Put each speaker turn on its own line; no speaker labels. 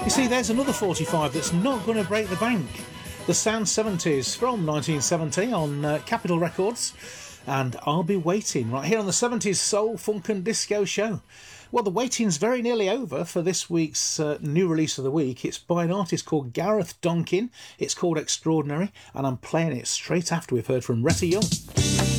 You see, there's another 45 that's not going to break the bank. The Sound 70s from 1970 on Capitol Records, and I'll Be Waiting right here on the 70s Soul, Funk and Disco Show. Well, the waiting's very nearly over for this week's new release of the week. It's by an artist called Gareth Donkin. It's called Extraordinary, and I'm playing it straight after we've heard from Retta Young.